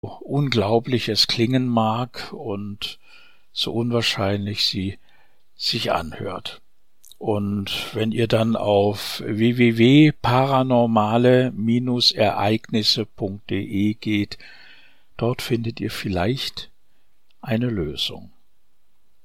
unglaublich es klingen mag und so unwahrscheinlich sie sich anhört. Und wenn ihr dann auf www.paranormale-ereignisse.de geht, dort findet ihr vielleicht eine Lösung.